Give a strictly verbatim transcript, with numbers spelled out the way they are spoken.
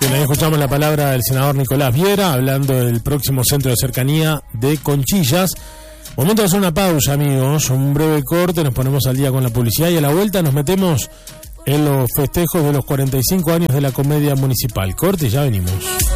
Bien, ahí escuchamos la palabra del senador Nicolás Viera hablando del próximo centro de cercanía de Conchillas. Momento de hacer una pausa, amigos, un breve corte, nos ponemos al día con la publicidad y a la vuelta nos metemos en los festejos de los cuarenta y cinco años de la Comedia Municipal. Corte y ya venimos.